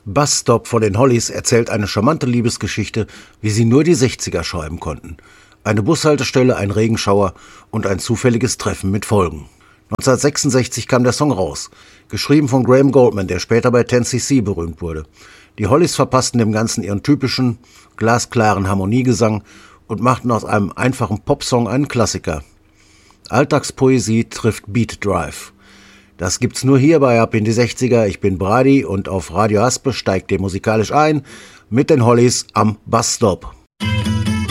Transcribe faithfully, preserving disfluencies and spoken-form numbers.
Bus Stop von den Hollies erzählt eine charmante Liebesgeschichte, wie sie nur die sechziger schreiben konnten. Eine Bushaltestelle, ein Regenschauer und ein zufälliges Treffen mit Folgen. neunzehnhundertsechsundsechzig kam der Song raus, geschrieben von Graham Goldman, der später bei ten C C berühmt wurde. Die Hollies verpassten dem Ganzen ihren typischen, glasklaren Harmoniegesang und machten aus einem einfachen Popsong einen Klassiker. Alltagspoesie trifft Beat Drive. Das gibt's nur hier bei Ab in die sechziger. Ich bin Brady und auf Radio Haspe steigt ihr musikalisch ein mit den Hollies am Bus Stop.